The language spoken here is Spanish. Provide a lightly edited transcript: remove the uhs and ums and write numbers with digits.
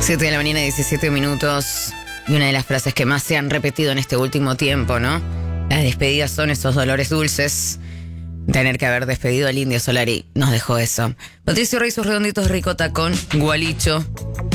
7 de la mañana, 17 minutos. Y una de las frases que más se han repetido en este último tiempo, ¿no? Las despedidas son esos dolores dulces. Tener que haber despedido al Indio Solari nos dejó eso. Patricio Rey, sus redonditos ricota con Gualicho.